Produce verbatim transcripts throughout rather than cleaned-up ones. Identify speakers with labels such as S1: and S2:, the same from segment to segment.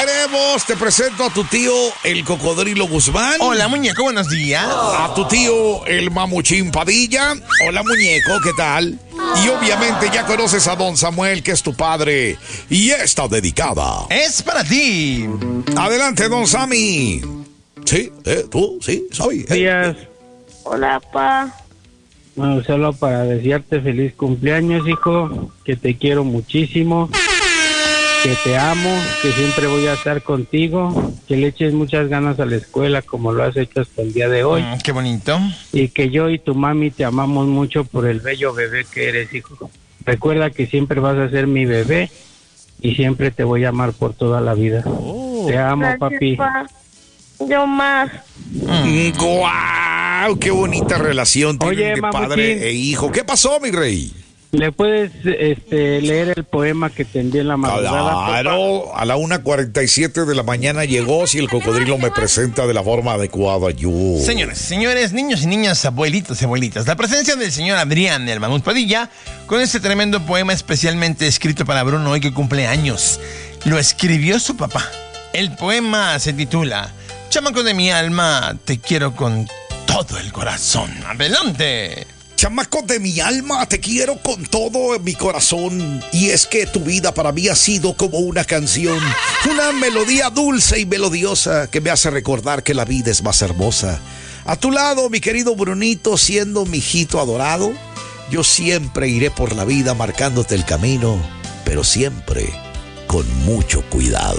S1: queremos, te presento a tu tío, el Cocodrilo Guzmán.
S2: Hola, muñeco, buenos días.
S1: A tu tío, el Mamuchín Padilla. Hola, muñeco, ¿qué tal? Y obviamente ya conoces a don Samuel, que es tu padre. Y está dedicada.
S2: Es para ti.
S1: Adelante, don Sammy. Sí, eh, tú, sí, soy.
S3: Buenos días.
S4: Hola, pa.
S3: Bueno, solo para desearte feliz cumpleaños, hijo, que te quiero muchísimo, que te amo, que siempre voy a estar contigo, que le eches muchas ganas a la escuela como lo has hecho hasta el día de hoy.
S2: Mm, qué bonito.
S3: Y que yo y tu mami te amamos mucho por el bello bebé que eres, hijo. Recuerda que siempre vas a ser mi bebé y siempre te voy a amar por toda la vida.
S1: Oh.
S3: Te amo,
S4: Gracias,
S3: papi.
S4: pa. Yo más.
S1: Mm, ¡Guau! ¡Qué bonita relación tienen
S3: Oye,
S1: de
S3: Mamuchín.
S1: padre e hijo! ¿Qué pasó, mi rey?
S3: ¿Le puedes este, leer el poema que te envié en la madrugada?
S1: Claro, a la una cuarenta y siete de la mañana llegó. Si el cocodrilo me presenta de la forma adecuada, yo.
S2: Señores, señores, niños y niñas, abuelitos y abuelitas, la presencia del señor Adrián, el Mamut Padilla, con este tremendo poema especialmente escrito para Bruno hoy que cumple años. Lo escribió su papá. El poema se titula Chamaco de mi alma, te quiero con todo el corazón. ¡Adelante!
S1: Chamaco de mi alma, te quiero con todo mi corazón. Y es que tu vida para mí ha sido como una canción, una melodía dulce y melodiosa que me hace recordar que la vida es más hermosa. A tu lado, mi querido Brunito, siendo mi hijito adorado, yo siempre iré por la vida marcándote el camino, pero siempre con mucho cuidado.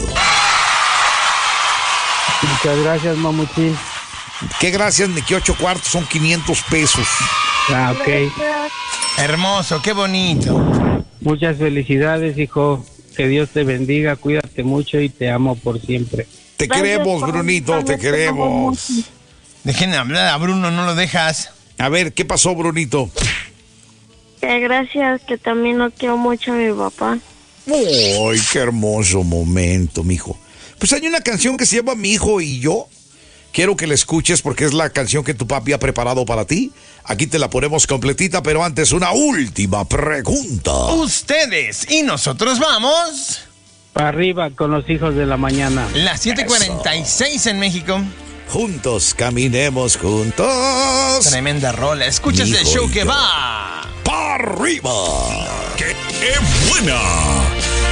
S3: Muchas gracias, Mamuchín.
S1: Qué gracias, ni que ocho cuartos son quinientos pesos.
S3: Ah, ok.
S4: Gracias.
S2: Hermoso, qué bonito.
S3: Muchas felicidades, hijo. Que Dios te bendiga, cuídate mucho y te amo por siempre.
S1: Te
S4: Gracias,
S1: queremos,
S4: pa.
S1: Brunito, te
S4: También te amo
S1: queremos.
S4: mucho.
S2: Dejen hablar a Bruno, no lo dejas.
S1: A ver, ¿qué pasó, Brunito?
S4: Que gracias, que también lo quiero mucho a mi papá.
S1: ¡Ay, qué hermoso momento, mijo! Pues hay una canción que se llama Mi hijo y yo. Quiero que la escuches porque es la canción que tu papi ha preparado para ti. Aquí te la ponemos completita, pero antes una última pregunta.
S2: Ustedes y nosotros vamos.
S3: Para arriba con los hijos de la mañana.
S2: Las siete cuarenta y seis en México.
S1: Juntos, caminemos juntos.
S2: Tremenda rola. Escuchas el
S1: Hijo
S2: show
S1: y
S2: que
S1: yo.
S2: va.
S1: ¡Para arriba!
S5: ¡Qué buena!